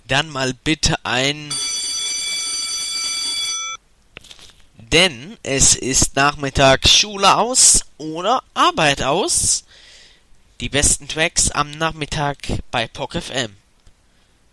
dann mal bitte ein... Denn es ist nachmittags Schule aus oder Arbeit aus. Die besten Tracks am Nachmittag bei POC FM.